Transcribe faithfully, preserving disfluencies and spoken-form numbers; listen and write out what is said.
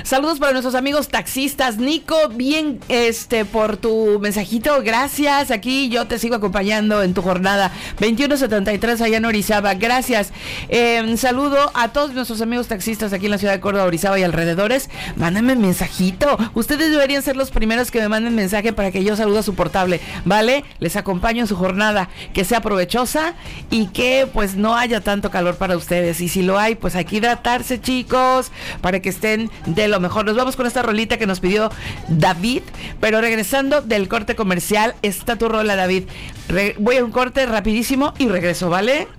Saludos para nuestros amigos taxistas. Nico, bien este por tu mensajito, gracias. Aquí yo te sigo acompañando en tu jornada. veintiuno setenta y tres allá en Orizaba, gracias. Eh, saludo a todos nuestros amigos taxistas aquí en la ciudad de Córdoba, Orizaba y alrededores. Mándenme mensajito. Ustedes deberían ser los primeros que me manden mensaje para que yo salude a su portable, ¿vale? Les acompaño en su jornada, que sea provechosa y que pues no haya tanto calor para ustedes. Y si lo hay, pues hay que hidratarse, chicos, para que estén de lo mejor. Nos vamos con esta rolita que nos pidió David, pero regresando del corte comercial, está tu rola, David. Re- voy a un corte rapidísimo y regreso, ¿vale?